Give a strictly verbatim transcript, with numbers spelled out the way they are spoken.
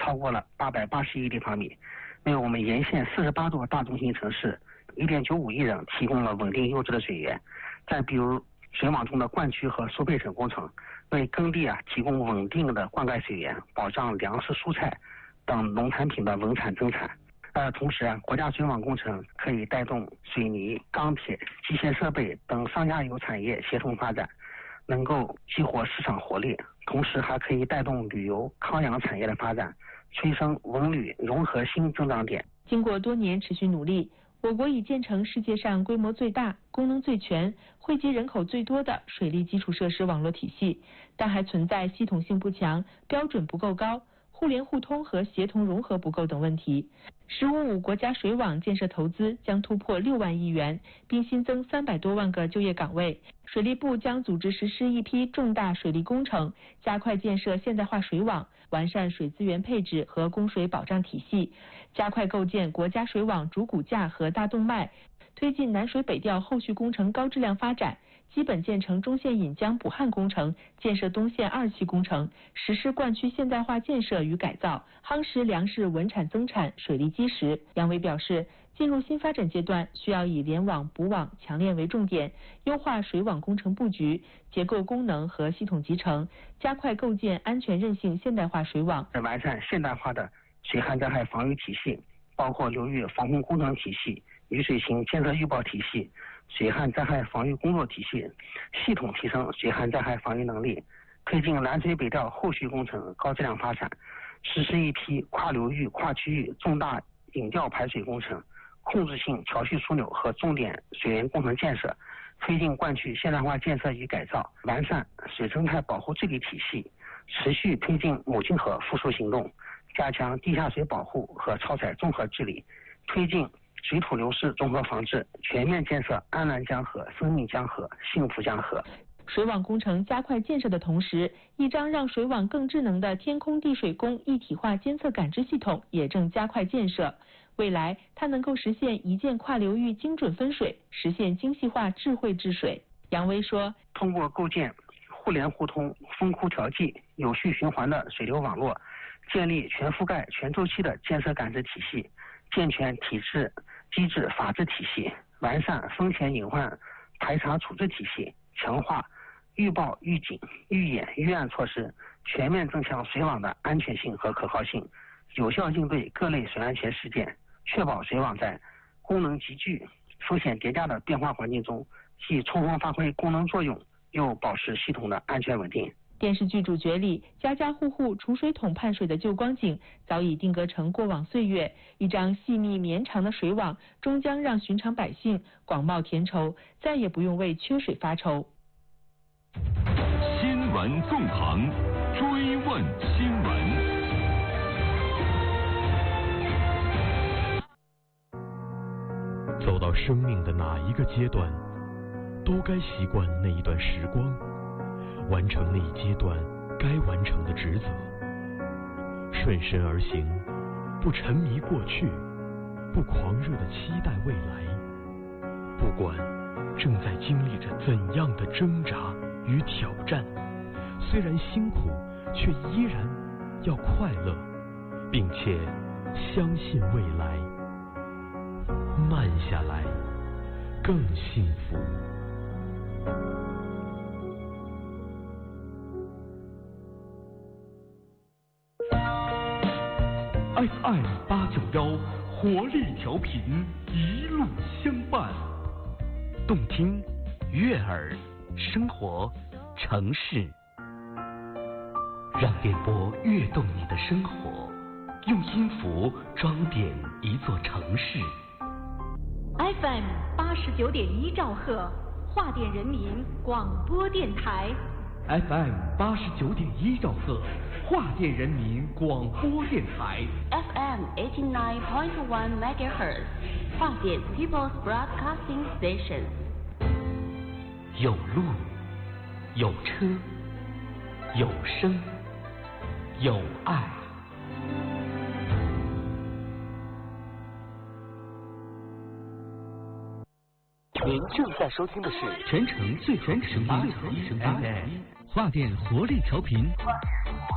超过了八百八十亿立方米，为我们沿线四十八座大中型城市 一点九五亿人提供了稳定优质的水源。再比如水网中的灌区和输配层工程，为耕地啊提供稳定的灌溉水源，保障粮食、蔬菜等农产品的稳产增产。呃，同时啊，国家水网工程可以带动水泥、钢铁、机械设备等上下游产业协同发展，能够激活市场活力，同时还可以带动旅游、康养产业的发展，催生文旅融合新增长点。 经过多年持续努力，我国已建成世界上规模最大、功能最全、惠及人口最多的水利基础设施网络体系，但还存在系统性不强、标准不够高、互联互通和协同融合不够等问题。十五五国家水网建设投资将突破六万亿元，并新增三百多万个就业岗位。水利部将组织实施一批重大水利工程，加快建设现代化水网，完善水资源配置和供水保障体系，加快构建国家水网主骨架和大动脉，推进南水北调后续工程高质量发展，基本建成中线引江补汉工程，建设东线二期工程，实施灌区现代化建设与改造，夯实粮食稳产增产水利基石。杨伟表示，进入新发展阶段，需要以联网、补网、强链为重点，优化水网工程布局、结构功能和系统集成，加快构建安全韧性现代化水网， 完善现代化的水旱灾害防御体系，包括流域防控工程体系、雨水型监测预报体系、水旱灾害防御工作体系，系统提升水旱灾害防御能力，推进南水北调后续工程高质量发展，实施一批跨流域、跨区域重大引调排水工程、控制性调蓄枢纽和重点水源工程建设，推进灌区现代化建设与改造，完善水生态保护治理体系，持续推进母亲河复苏行动，加强地下水保护和超采综合治理，推进水土流失综合防治，全面建设安澜江河、生命江河、幸福江河。 水网工程加快建设的同时，一张让水网更智能的天空地水工一体化监测感知系统也正加快建设。未来，它能够实现一键跨流域精准分水，实现精细化智慧治水。杨威说， 通过构建互联互通、分窟调剂、有序循环的水流网络，建立全覆盖、全周期的建设感知体系，健全体制、机制、法治体系，完善风险隐患排查处置体系，强化预报、预警、预演、预案措施，全面增强水网的安全性和可靠性，有效应对各类水安全事件，确保水网在功能集聚、风险叠加的变化环境中，既充分发挥功能作用，又保持系统的安全稳定。 电视剧主角里，家家户户储水桶盼水的旧光景，早已定格成过往岁月。一张细密绵长的水网，终将让寻常百姓广袤田畴，再也不用为缺水发愁。 新闻纵横，追问新闻。 走到生命的哪一个阶段，都该习惯那一段时光，完成那一阶段该完成的职责，顺身而行，不沉迷过去，不狂热地期待未来。不管正在经历着怎样的挣扎与挑战，虽然辛苦，却依然要快乐，并且相信未来。慢下来，更幸福。 F M 八九幺活力调频，一路相伴， 动听、悦耳、生活、城市，让电波跃动你的生活，用音符装点一座城市。 F M 八十九点一兆赫，华电人民广播电台。 F M 八十九点一兆赫，华电人民广播电台。 F M eighty nine point one megahertz， 华电 People's Broadcasting Station。 有路，有车，有声，有爱。您正在收听的是全程最全程的 F M 华电活力调频。